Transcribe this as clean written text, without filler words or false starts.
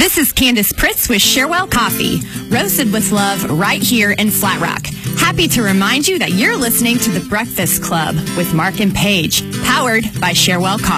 This is Candace Pritz with Sherwell Coffee, roasted with love right here in Flat Rock. Happy to remind you that you're listening to The Breakfast Club with Mark and Paige, powered by Sherwell Coffee.